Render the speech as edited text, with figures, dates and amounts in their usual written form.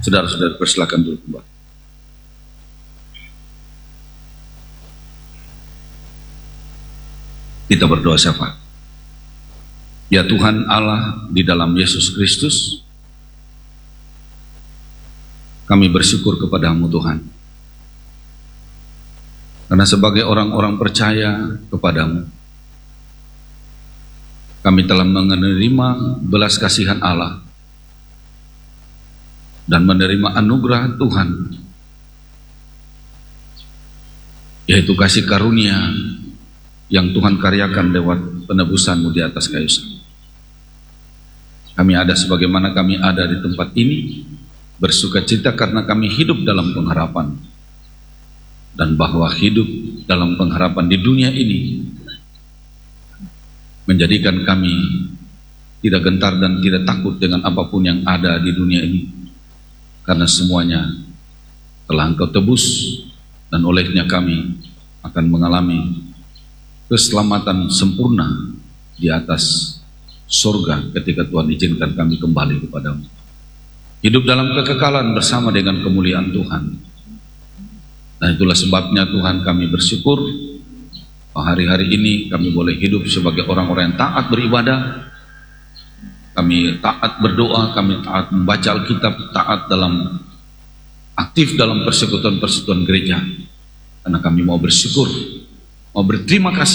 Saudara-saudara, persilakan dulu kembali. Kita berdoa syafaat. Ya Tuhan Allah, di dalam Yesus Kristus, kami bersyukur kepadamu Tuhan. Karena sebagai orang-orang percaya kepadamu, kami telah menerima belas kasihan Allah dan menerima anugerah Tuhan, yaitu kasih karunia yang Tuhan karyakan lewat penebusan-Mu di atas kayu salib. Kami ada sebagaimana kami ada di tempat ini, bersukacita karena kami hidup dalam pengharapan, dan bahwa hidup dalam pengharapan di dunia ini menjadikan kami tidak gentar dan tidak takut dengan apapun yang ada di dunia ini, karena semuanya telah Engkau tebus, dan olehnya kami akan mengalami keselamatan sempurna di atas surga ketika Tuhan izinkan kami kembali kepadamu. Hidup dalam kekekalan bersama dengan kemuliaan Tuhan. Dan itulah sebabnya Tuhan kami bersyukur bahwa hari-hari ini kami boleh hidup sebagai orang-orang yang taat beribadah, kami taat berdoa, kami taat membaca Alkitab, taat dalam aktif dalam persekutuan-persekutuan gereja. Karena kami mau bersyukur, mau berterima kasih